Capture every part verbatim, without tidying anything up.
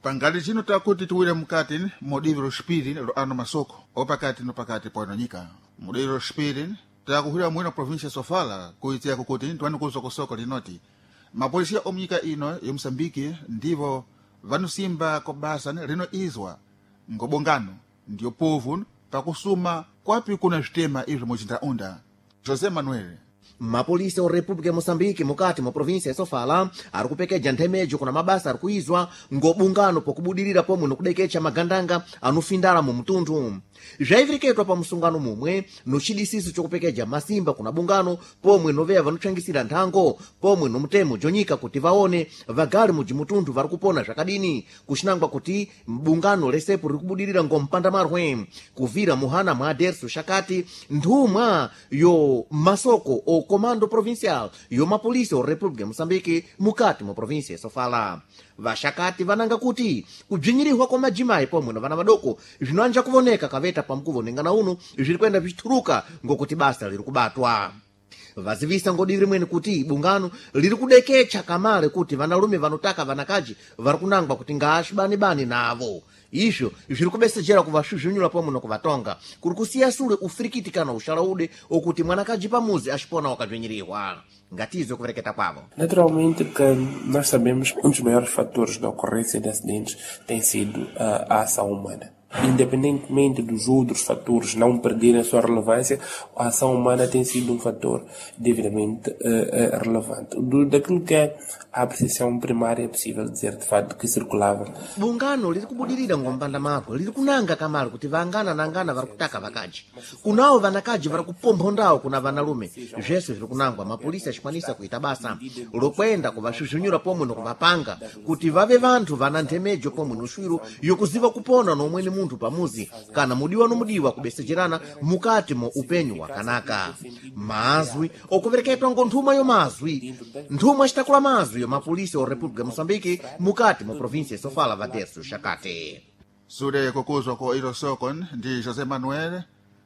Pangali chino takuti tuwile mukati modiviro spirin ro ano masoko opakati no pakati pano nyika modiviro spirin takuhira mwino provincia Sofala kuitia kukuti twanu kuzoko soko linoti mapolisia omnyika ino ya Msambiki ndivo vanusimba kobasa rino izwa ngobongano ndio povu pakusuma kwapi kuna vitema izvo mochinda unda. José Manuel. Mapolisi wa República ya Moçambique mukati mwa província ya Sofala ari kupekedza nthemejo kuna mabasa ari kuizwa ngobungano pokubudirira pomwe nokudekecha magandanga anufindala mu mtundu. Zvaivirikedwa pa msungano mumwe no chidisiso chokupekedza masimba kuna bungano pomwe noveya vanotsangisira nthango pomwe no mutemo jonyika kuti vaone vagali muji mutundu vari kupona zvakadini kuchinangwa kuti bungano lesepo riri kubudirira ngompanda marwe kuvira muhana mwa Aderso Shakati nthumwa yo masoko o comando provincial yo mapolisi wa República ya Moçambique mukati mwa província ya Sofala. Vashakati vananga kuti kubzvinyirihwa kwa majimayi pomwe na vana vadoko zvinoanja kuvoneka kaveta pamkuvo nengana uno zviri kuenda vichituruka ngokuti basa liri kubatwa. Vazivisa ngodi rimweni kuti bungano liri kudekecha kamare kuti vanalume vanotaka vanakaji vari kunangwa kuti ngaashibani-bani navo. Izvo zviri kubesejera kuvasvuzvunyula pomwe nokuvatonga kuri kusiya sule ufirikiti kana uxalaude okuti mwanakaji pamuzi axipona wakadzvinyirirwa. Ngatizo kuvereketa kwavo. Naturalmente que nós sabemos um dos maiores fatores da ocorrência de acidentes tem sido uh, a ação humana. Independentemente dos outros fatores não perderem a sua relevância, a ação humana tem sido um fator devidamente uh, uh, relevante. Do, daquilo que é a apreciação primária é possível dizer de fato que circulava. Bungano liri kubudirira ngompanda mako liri kunanga kamali kuti vangana nangana vari kutaka vakaji. Kunawo vanakaji vari kupombondawo kuna vanalume. Zvese zviri kunangwa mapolisi achikwanisa kuita basa lokwenda kuvasvuzvunyura pomwe nokuvapanga kuti vave vanthu vana nthemejo pomwe noshwiro yokuziva kupona nomweni munthu pamuzi kana mudiwa nomudiwa kubesejerana mukati mo upenyu wakanaka. Mazwi okuvereketwa ngonthuma yo mazwi nthuma chitakula mazwi yo mapolisi wa República ya Moçambique mukati mo província Sofala va Aderso Shakati. Sude kokuzwa ko ilo sokon ndi José Manuel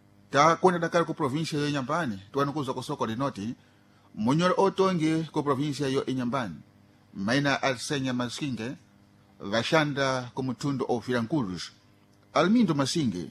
ta kwenda dakari ku província yo Inhambane tuanu kuzwa ko soko linoti munyoro otongi ku província yo Inhambane maina Arsenia Masinge vashanda ku mutundu ofira nkulus Almindo Masinge.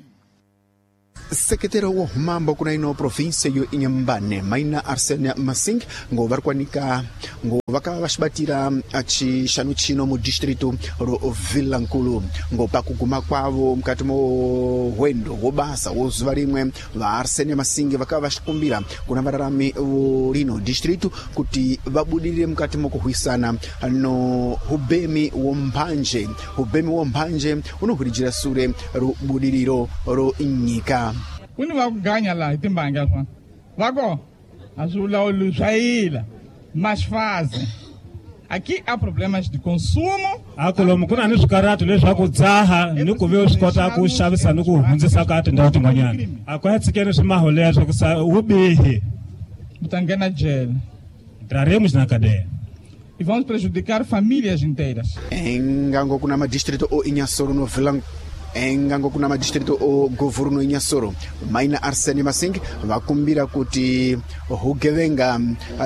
Sekretero wa humambo kuna ino provinsia yo Inhambane maina Arsenia Masing ngo varikwanika ngo vakava vaxibatira chixanu chino mu distrito ro Vilankulu ngo pakuguma kwavo mukati mo hwendo wobasa wozuva rimwe va Arsenia Masing vakava vaxikumbira kuna vararami rino distrito kuti vabudirire mukati mo kuhwisana no hubemi wombanje hubemi wombanje unohwirijira sure ro budiriro ro nyika. Quando vai ganhar lá, tem banca, vai go, azul o lusaíla, mais fácil. Aqui há problemas de consumo. Akolomo kuna nisu karatu lezo akudzaha nikuve usikota akushavisa nikuhunzisa kati ndauti mwanyana. Akuhatsikene swimaho lezo kusa ubihi. Mutangena jail. Traremos na cadeia. E vamos prejudicar famílias inteiras. Engango kuna ma distrito o Inhasoro no Vilankulu. Engango kuna madistrito o governo Inhasoro maina Arsenia Masing vakumbira kuti hugevenga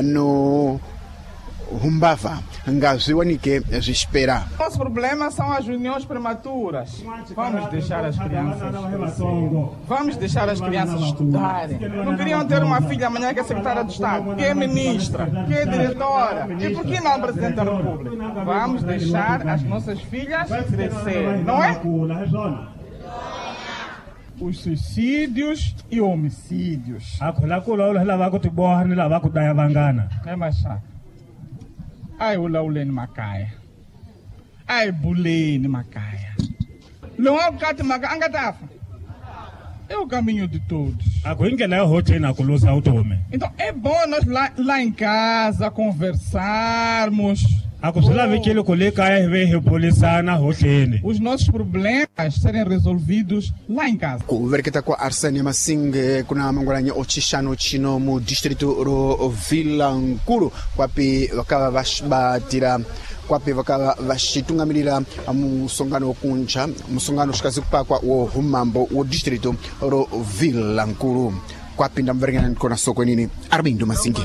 no humbava ngazviwanike zvispera. Nosso problema são as uniões prematuras. Vamos deixar as crianças Vamos deixar as crianças estudarem. Não queriam ter uma filha amanhã que é secretária de Estado, que é ministra, que é diretora. E por que não presidente da República? Vamos deixar as nossas filhas crescer, não é? Os suicídios e homicídios. É mais chato. Ai, ula ula ni makaya. Ai, bule ni makaya. Não há bocado maca, angatafa. É o caminho de todos. Então é bom nós lá, lá em casa conversarmos. Os nossos problemas serem resolvidos lá em casa. Kuvereketa kwa Arsenia Masing kuna mangolanya ochishano chino mu distrito ro Vilankulu kwapi vakava vaxibatira kwapi vakava vaxitungamirira musongano kunja musongano xikazi kupakwa wo humambo wo distrito ro Vilankulu kwapi ndamverengana kona soko nini Armindo Masinge.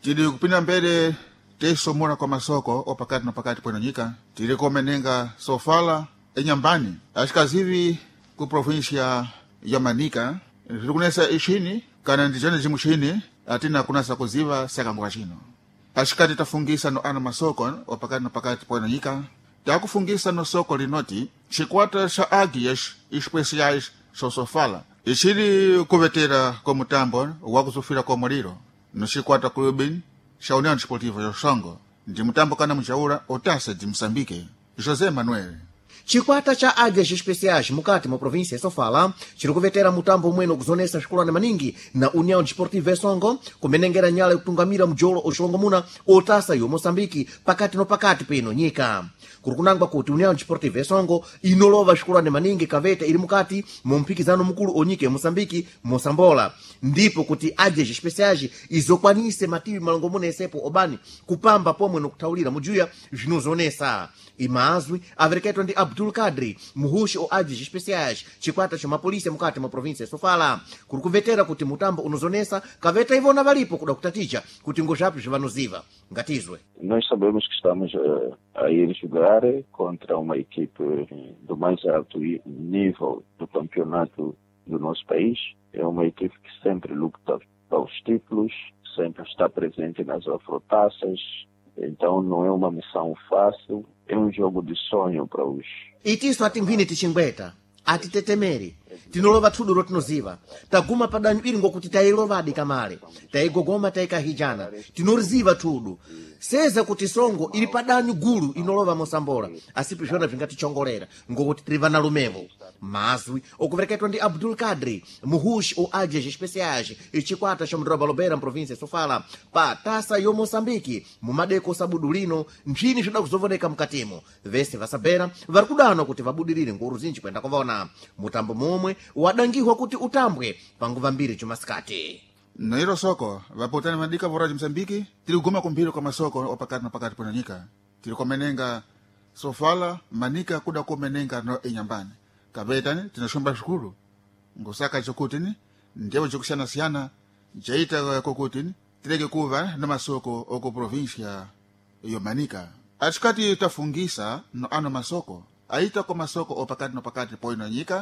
tili kupina mbele teisomora kwa masoko opakati na pakati poinanyika tili komenenga sofala enyambani ashikazivi ku provinsia ya Manika tili kunesa ishini kana ndijane jimu chini atina kunasa kuziva sekanguka chino ashikati tafungisa no ana masoko opakati na pakati poinanyika takufungisa no soko linoti chikwata cha agias especiais so sofala ichili kuvetera kwa mutambo wakuzufira kwa muliro no chikwata clube cha União Desportiva ya Songo ndi mutambo kana mchaura otasa de Moçambique José Manuel. chikwata cha águias especiais mukati mu província ya Sofala chiri kuvetera mutambo umwene ukuzonesa xikulane maningi na União Desportiva ya Songo kumenengera nyala ikutungamira mjolo oxilongo muna otasa yo Moçambique pakati no pakati peno nyika kuri kunangwa kuti União Desportiva ya Songo inolova xikulane maningi kaveta ili mukati mu mpikizano mukulu onyika ya Moçambique Mosambola ndipo kuti águias especiais izokwanise matiwi malongo muna esepo obani kupamba pomwe nokuthaulira mujuya zvinozonesa imazwi avereketwa ndi Abdul Kadri muhushi o águias especiais chikwata cha mapolisia mukati mwa província ya Sofala kuri kuvetera kuti mutambo unozonesa kaveta ivona valipo kuda kutaticha kuti ngojapi zivanoziva ngatizwe. Nós sabemos que estamos uh, a ir jogar contra uma equipe do mais alto nível do campeonato do nosso país. É uma equipe que sempre luta pelos títulos, sempre está presente nas afrotaças. Então não é uma missão fácil, é um jogo de sonho para os... Itiso atimvini tichingweta, atitetemeri, tinolova tudo rotinoziva, taguma padanyu ili ngokuti tailovadi kamale, taigogoma taikahijana, tinoriziva tudo. Seza kuti songo ili padanyu gulu inolova Mosambola, asipishona vingati chongolera, ngokuti triva na lumevo. Mazwi, okuvereketwa ndi Abdul Kadri, muhushi o águias especiais, e chikwata cha mdroba lobera mprovíncia ya Sofala, pa tasa yo Moçambique, mumadeko sabudulino, nchini chida kuzovoneka mkatimo. Veste vasabera, varikudana kuti vabudirire nguru zinji kwenda kuvona. Mutambo momwe, wadangihwa kuti utambwe, panguva mbiri chumasikati. Na ilo soko, vapotani madika voraji Msambiki, tili guma kumbiro kwa masoko opakati na pakati ponanyika. Tili komenenga Sofala, Manika kuda komenenga no inyambani. Kabetani, tinashomba shukuru. Ngosaka chokutini, njewa chokushana siana, jaita kokutini, tilege kuva na masoko oko provincia yo Manika. Achikati tafungisa no ano masoko, aita kwa masoko opakati no pakati poino nyika.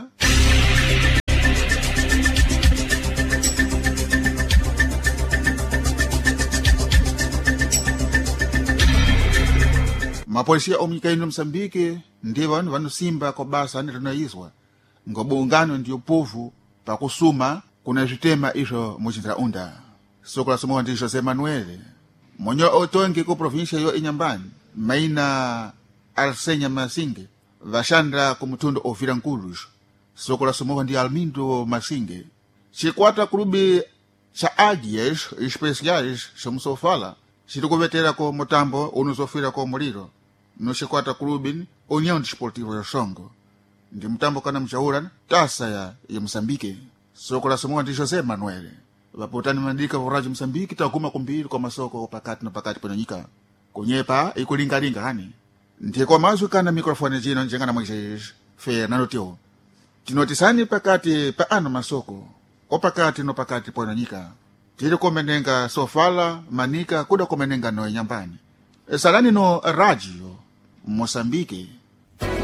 Mapolisia omnyika ino Msambiki ndiva vanu simba kwa basa nirinaizwa ngobungano ndiyo povu pa kusuma kuna jitema isho muchindra unda sokola somowa ndi José Manuel monyo otongi ku provincia yo inyambani maina Arsenia Masinge vashandra ku mutundu ovira nkulu sokola somowa ndi Almindo Masinge chikwata kulubi cha águias especiais chamusofala chiri kuvetera ko mutambo unozofira ko muliro no chikwata clube União Desportiva ya Songo ndi mutambo kana mchaura tasa ya, ya Moçambique sokola somowa ndi José Manuel vapotani mandika voraji Moçambique taguma kumbiri kwa masoko opakati na pakati ponanyika kunyepa ikulingalinga hani ndiye kwa mazwi kana mikrofoni jino njengana mwishe Fernando Tio tinotisani pakati pa ano masoko opakati no pakati ponanyika tiri komenenga Sofala Manika kuda komenenga no nyambani esalani no radio Moçambique